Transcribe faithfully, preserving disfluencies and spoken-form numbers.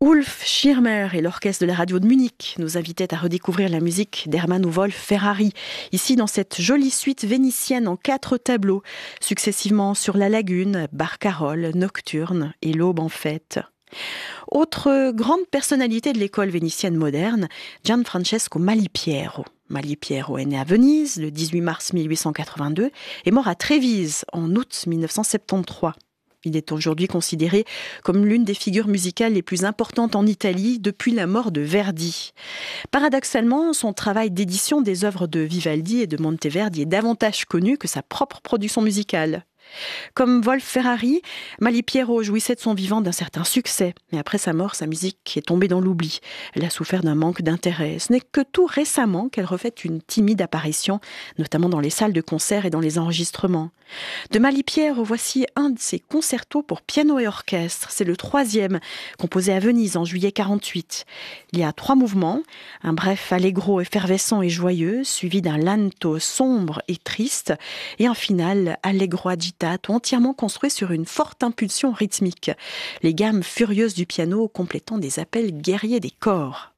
Ulf Schirmer et l'orchestre de la radio de Munich nous invitaient à redécouvrir la musique d'Hermann Wolf Ferrari, ici dans cette jolie suite vénitienne en quatre tableaux, successivement sur la lagune, Barcarolle, Nocturne et l'Aube en fête. Autre grande personnalité de l'école vénitienne moderne, Gianfrancesco Malipiero. Malipiero est né à Venise le dix-huit mars mille huit cent quatre-vingt-deux et mort à Trévise en août mille neuf cent soixante-treize. Il est aujourd'hui considéré comme l'une des figures musicales les plus importantes en Italie depuis la mort de Verdi. Paradoxalement, son travail d'édition des œuvres de Vivaldi et de Monteverdi est davantage connu que sa propre production musicale. Comme Wolf Ferrari, Malipiero jouissait de son vivant d'un certain succès, mais après sa mort, sa musique est tombée dans l'oubli. Elle a souffert d'un manque d'intérêt. Ce n'est que tout récemment qu'elle refait une timide apparition, notamment dans les salles de concert et dans les enregistrements. De Malipiero, voici un de ses concertos pour piano et orchestre. C'est le troisième, composé à Venise en juillet quarante-huit. Il y a trois mouvements, un bref allegro effervescent et joyeux, suivi d'un lento sombre et triste, et un final allegro agitato, entièrement construit sur une forte impulsion rythmique. Les gammes furieuses du piano complétant des appels guerriers des corps.